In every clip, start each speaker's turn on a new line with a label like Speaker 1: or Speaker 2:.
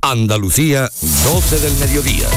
Speaker 1: Andalucía, 12 del mediodía.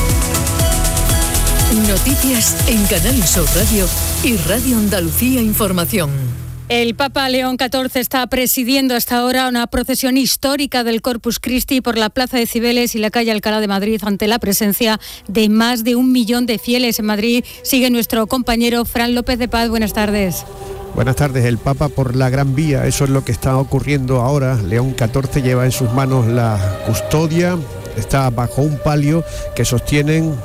Speaker 2: Noticias en Canal Sur Radio y Radio Andalucía Información.
Speaker 3: El Papa León XIV está presidiendo hasta ahora una procesión histórica del Corpus Christi por la Plaza de Cibeles y la calle Alcalá de Madrid ante la presencia de más de 1 millón de fieles. En Madrid sigue nuestro compañero Fran López de Paz. Buenas tardes.
Speaker 4: Buenas tardes. El Papa por la Gran Vía, eso es lo que está ocurriendo ahora. León XIV lleva en sus manos la custodia, está bajo un palio que sostienen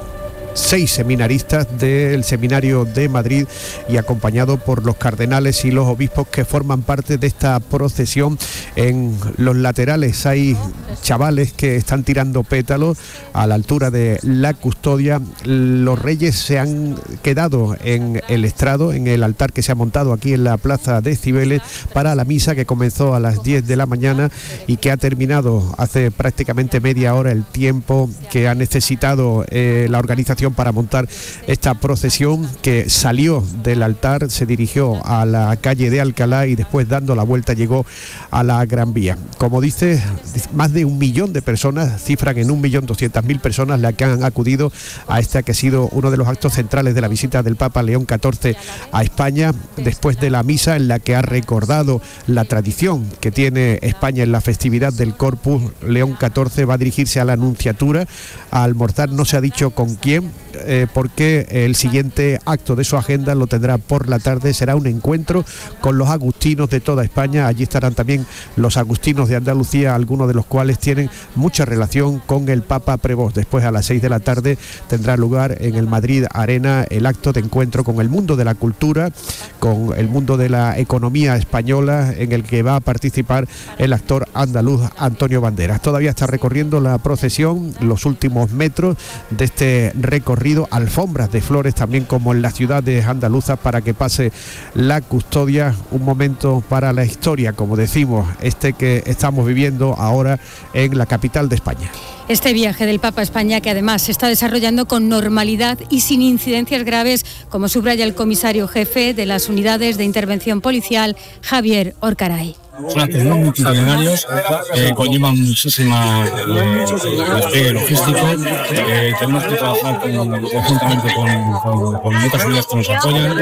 Speaker 4: 6 seminaristas del Seminario de Madrid y acompañado por los cardenales y los obispos que forman parte de esta procesión. En los laterales hay chavales que están tirando pétalos a la altura de la custodia. Los reyes se han quedado en el estrado, en el altar que se ha montado aquí en la Plaza de Cibeles para la misa que comenzó a las 10 de la mañana y que ha terminado hace prácticamente media hora, el tiempo que ha necesitado la organización para montar esta procesión, que salió del altar, se dirigió a la calle de Alcalá y después, dando la vuelta, llegó a la Gran Vía. Como dice, más de 1 millón de personas, cifran en 1.200.000 personas las que han acudido a esta que ha sido uno de los actos centrales de la visita del Papa León XIV a España, después de la misa en la que ha recordado la tradición que tiene España en la festividad del Corpus. León XIV va a dirigirse a la Nunciatura a almorzar, no se ha dicho con quién, porque el siguiente acto de su agenda lo tendrá por la tarde. Será un encuentro con los agustinos de toda España. Allí estarán también los agustinos de Andalucía, algunos de los cuales tienen mucha relación con el Papa Prevost. Después, a las 6 de la tarde, tendrá lugar en el Madrid Arena el acto de encuentro con el mundo de la cultura, con el mundo de la economía española, en el que va a participar el actor andaluz Antonio Banderas. Todavía está recorriendo la procesión los últimos metros de este recorrido, alfombras de flores también como en las ciudades andaluzas para que pase la custodia. Un momento para la historia, como decimos, este que estamos viviendo ahora en la capital de España.
Speaker 3: Este viaje del Papa a España, que además se está desarrollando con normalidad y sin incidencias graves, como subraya el comisario jefe de las unidades de intervención policial, Javier Orcaray.
Speaker 5: Son actos muy multitudinarios, conllevan muchísima despliegue logístico. Tenemos que trabajar conjuntamente con muchas unidades que nos apoyan.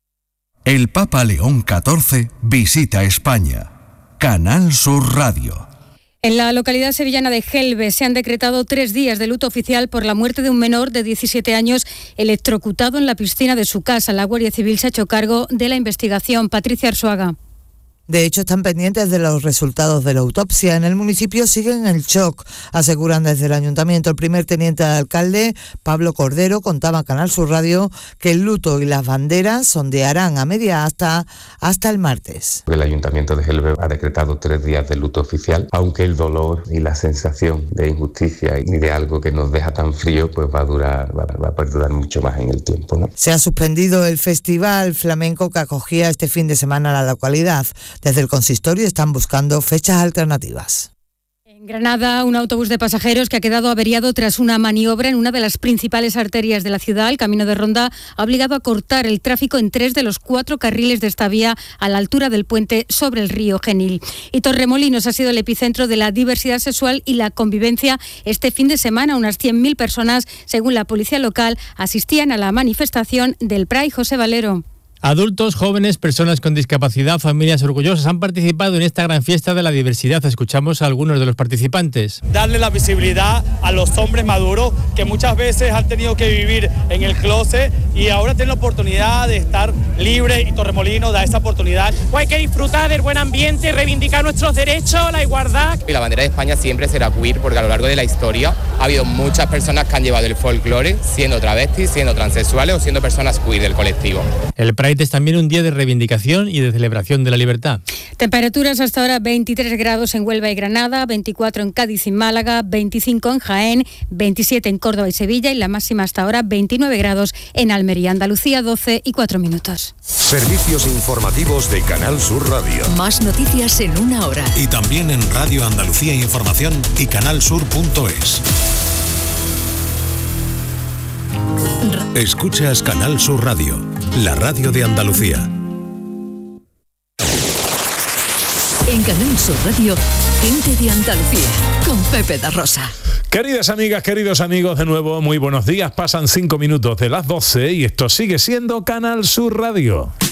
Speaker 6: El Papa León XIV visita España. Canal Sur Radio.
Speaker 3: En la localidad sevillana de Gelbe se han decretado 3 días de luto oficial por la muerte de un menor de 17 años electrocutado en la piscina de su casa. La Guardia Civil se ha hecho cargo de la investigación. Patricia Arzuaga.
Speaker 7: De hecho, están pendientes de los resultados de la autopsia. En el municipio siguen el shock, aseguran desde el ayuntamiento. El primer teniente de alcalde, Pablo Cordero, contaba a Canal Sur Radio que el luto y las banderas sondearán a media asta hasta el martes.
Speaker 8: El ayuntamiento de Gelbe ha decretado 3 días de luto oficial, aunque el dolor y la sensación de injusticia y de algo que nos deja tan frío pues va a perdurar mucho más en el tiempo, ¿no?
Speaker 7: Se ha suspendido el festival flamenco que acogía este fin de semana a la localidad. Desde el consistorio están buscando fechas alternativas.
Speaker 3: En Granada, un autobús de pasajeros que ha quedado averiado tras una maniobra en una de las principales arterias de la ciudad, el Camino de Ronda, ha obligado a cortar el tráfico en 3 de los 4 carriles de esta vía a la altura del puente sobre el río Genil. Y Torremolinos ha sido el epicentro de la diversidad sexual y la convivencia este fin de semana. Unas 100.000 personas, según la policía local, asistían a la manifestación del Pride. José Valero.
Speaker 9: Adultos, jóvenes, personas con discapacidad, familias orgullosas han participado en esta gran fiesta de la diversidad. Escuchamos a algunos de los participantes.
Speaker 10: Darle la visibilidad a los hombres maduros que muchas veces han tenido que vivir en el closet y ahora tienen la oportunidad de estar libres, y Torremolinos da esa oportunidad.
Speaker 11: Pues hay que disfrutar del buen ambiente, reivindicar nuestros derechos, la igualdad.
Speaker 12: Y la bandera de España siempre será queer porque a lo largo de la historia ha habido muchas personas que han llevado el folclore siendo travestis, siendo transexuales o siendo personas queer del colectivo.
Speaker 9: El Pride es también un día de reivindicación y de celebración de la libertad.
Speaker 3: Temperaturas hasta ahora: 23 grados en Huelva y Granada, 24 en Cádiz y Málaga, 25 en Jaén, 27 en Córdoba y Sevilla y la máxima hasta ahora 29 grados en Almería. Andalucía, 12:04.
Speaker 1: Servicios informativos de Canal Sur Radio.
Speaker 2: Más noticias en 1 hora.
Speaker 6: Y también en Radio Andalucía Información y canalsur.es. Escuchas Canal Sur Radio, la radio de Andalucía.
Speaker 2: En Canal Sur Radio, Gente de Andalucía, con Pepe da Rosa.
Speaker 13: Queridas amigas, queridos amigos, de nuevo, muy buenos días. Pasan 5 minutos de las 12 y esto sigue siendo Canal Sur Radio.